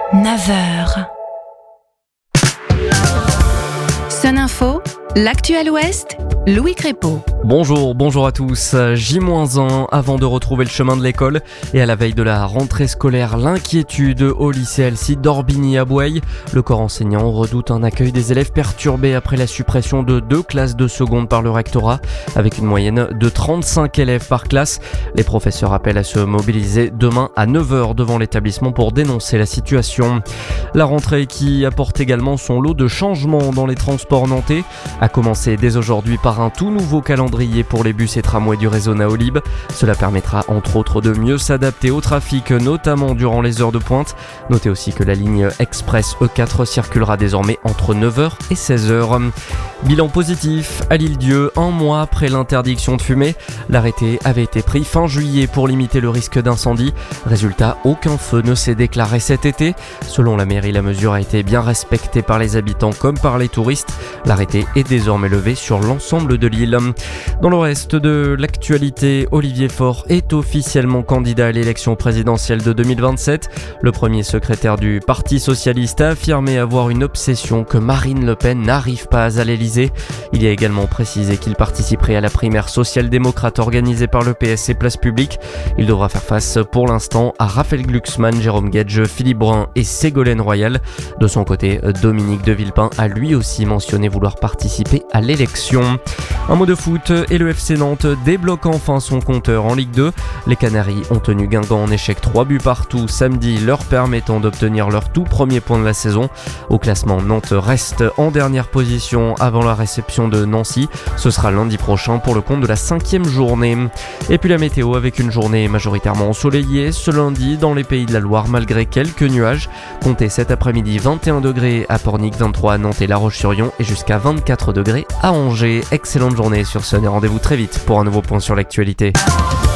9h. Sun Info, l'actuel Ouest, Louis Crépeau. Bonjour à tous. J-1 avant de retrouver le chemin de l'école et à la veille de la rentrée scolaire, l'inquiétude au lycée Alcide d'Orbigny à Bouaye. Le corps enseignant redoute un accueil des élèves perturbés après la suppression de 2 classes de seconde par le rectorat, avec une moyenne de 35 élèves par classe. Les professeurs appellent à se mobiliser demain à 9h devant l'établissement pour dénoncer la situation. La rentrée qui apporte également son lot de changements dans les transports nantais, a commencé dès aujourd'hui par un tout nouveau calendrier pour les bus et tramways du réseau Naolib. Cela permettra entre autres de mieux s'adapter au trafic, notamment durant les heures de pointe. Notez aussi que la ligne express E4 circulera désormais entre 9h et 16h. Bilan positif à l'Île-Dieu, 1 mois après l'interdiction de fumer. L'arrêté avait été pris fin juillet pour limiter le risque d'incendie. Résultat, aucun feu ne s'est déclaré cet été. Selon la mairie, la mesure a été bien respectée par les habitants comme par les touristes. L'arrêté est désormais levé sur l'ensemble de l'île. Dans le reste de l'actualité, Olivier Faure est officiellement candidat à l'élection présidentielle de 2027. Le premier secrétaire du Parti socialiste a affirmé avoir une obsession que Marine Le Pen n'arrive pas à l'Elysée. Il y a également précisé qu'il participerait à la primaire social-démocrate organisée par le PS et Place Publique. Il devra faire face pour l'instant à Raphaël Glucksmann, Jérôme Guedj, Philippe Brun et Ségolène Royal. De son côté, Dominique de Villepin a lui aussi mentionné vouloir participer à l'élection. Un mot de foot et le FC Nantes débloque enfin son compteur en Ligue 2. Les Canaries ont tenu Guingamp en échec 3 buts partout samedi, leur permettant d'obtenir leur tout premier point de la saison. Au classement, Nantes reste en dernière position avant la réception de Nancy. Ce sera lundi prochain pour le compte de la 5e journée. Et puis la météo avec une journée majoritairement ensoleillée ce lundi dans les Pays de la Loire malgré quelques nuages. Comptez cet après-midi 21 degrés à Pornic, 23 à Nantes et La Roche-sur-Yon et jusqu'à 24 degrés à Angers. Excellente journée sur Sun et rendez-vous très vite pour un nouveau point sur l'actualité.